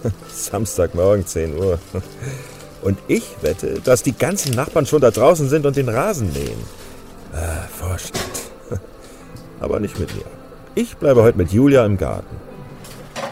Samstagmorgen 10 Uhr. Und ich wette, dass die ganzen Nachbarn schon da draußen sind und den Rasen mähen. Vorstadt. Aber nicht mit mir. Ich bleibe heute mit Julia im Garten.